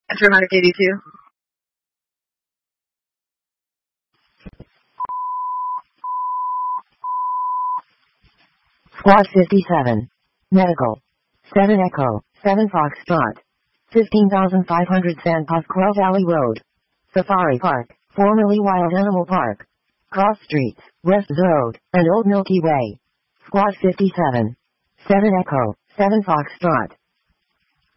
Dramatic 82. Squad 57. Medical. 7 Echo, 7 Foxtrot. 15,500 Sandpath Quail Valley Road. Safari Park, formerly Wild Animal Park. Cross Streets, West Road, and Old Milky Way. Squad 57. 7 Echo, 7 Foxtrot.